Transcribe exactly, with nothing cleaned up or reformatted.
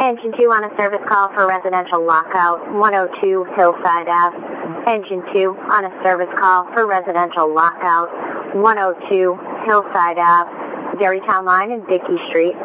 Engine two on a service call for residential lockout, one oh two Hillside Ave. Engine two on a service call for residential lockout, one oh two Hillside Ave, Derrytown Line and Dickey Street.